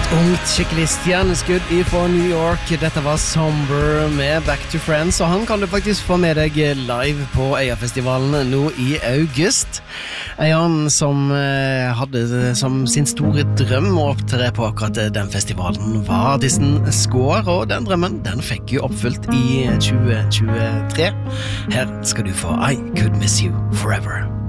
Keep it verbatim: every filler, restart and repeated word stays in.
Ungt skikkelig stjerneskudd fra New York. Dette var Somber med Back to Friends, og han kan du faktisk få med deg live på Øyafestivalen nå i august. Øyan som eh, hadde som sin store drøm å opptre på akkurat den festivalen var artisten Skår, og den drømmen den fikk jo oppfylt i tjue tjuetre. Her skal du få I Could Miss You Forever.